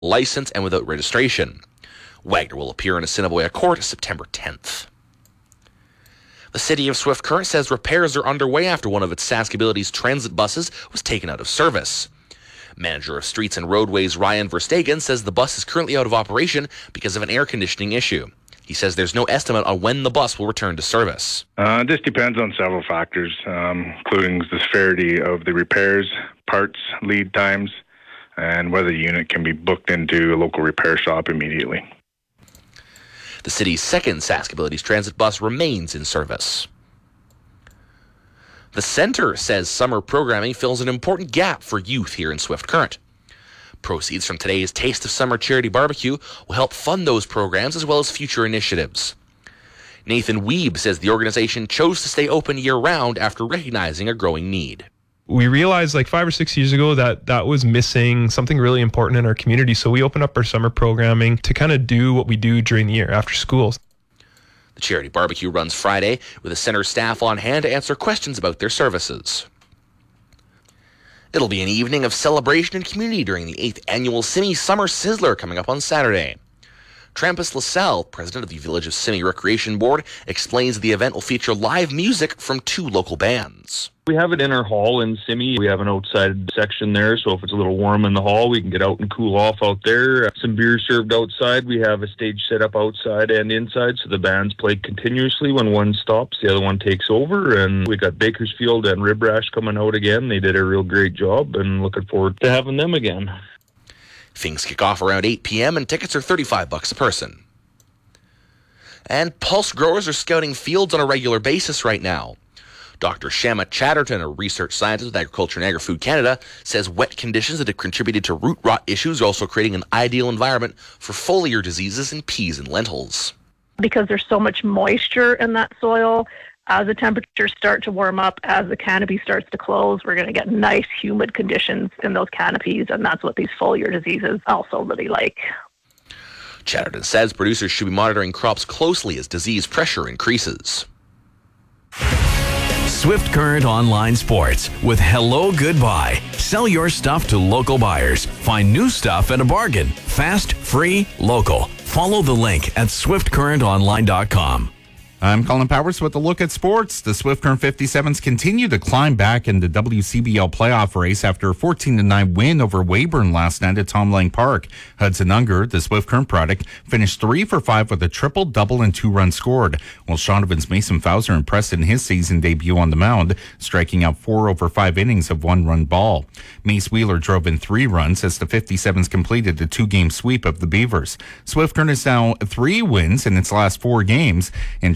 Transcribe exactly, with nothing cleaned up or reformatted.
license and without registration. Wagner will appear in Assiniboia Court September tenth. The city of Swift Current says repairs are underway after one of its Sask Abilities transit buses was taken out of service. Manager of Streets and Roadways Ryan Verstegen says the bus is currently out of operation because of an air conditioning issue. He says there's no estimate on when the bus will return to service. Uh, this depends on several factors, um, including the severity of the repairs, parts, lead times, and whether the unit can be booked into a local repair shop immediately. The city's second Sask Abilities transit bus remains in service. The Centre says summer programming fills an important gap for youth here in Swift Current. Proceeds from today's Taste of Summer charity barbecue will help fund those programs as well as future initiatives. Nathan Weeb says the organization chose to stay open year-round after recognizing a growing need. We realized like five or six years ago that that was missing something really important in our community, so we opened up our summer programming to kind of do what we do during the year after school. The charity barbecue runs Friday with the Centre staff on hand to answer questions about their services. It'll be an evening of celebration and community during the eighth annual Simi Summer Sizzler coming up on Saturday. Trampus LaSalle, president of the Village of Simi Recreation Board, explains the event will feature live music from two local bands. We have it in our hall in Simi. We have an outside section there, so if it's a little warm in the hall, we can get out and cool off out there. Some beer served outside. We have a stage set up outside and inside, so the bands play continuously. When one stops, the other one takes over, and we got Bakersfield and Rib Rash coming out again. They did a real great job, and looking forward to having them again. Things kick off around eight p.m. and tickets are thirty-five bucks a person. And pulse growers are scouting fields on a regular basis right now. Doctor Shama Chatterton, a research scientist with Agriculture and Agri-Food Canada, says wet conditions that have contributed to root rot issues are also creating an ideal environment for foliar diseases in peas and lentils. Because there's so much moisture in that soil, as the temperatures start to warm up, as the canopy starts to close, we're going to get nice humid conditions in those canopies, and that's what these foliar diseases also really like. Chatterton says producers should be monitoring crops closely as disease pressure increases. Swift Current Online Sports with Hello Goodbye. Sell your stuff to local buyers. Find new stuff at a bargain. Fast, free, local. Follow the link at swift current online dot com. I'm Colin Powers with a look at sports. The Swift Current fifty-sevens continue to climb back in the W C B L playoff race after a fourteen to nine win over Weyburn last night at Tom Lang Park. Hudson Unger, the Swift Current product, finished three for five with a triple, double, and two runs scored, while Shaunavon's Mason Fowler impressed in his season debut on the mound, striking out four over five innings of one-run ball. Mace Wheeler drove in three runs as the fifty-sevens completed the two-game sweep of the Beavers. Swift Current is now three wins in its last four games, and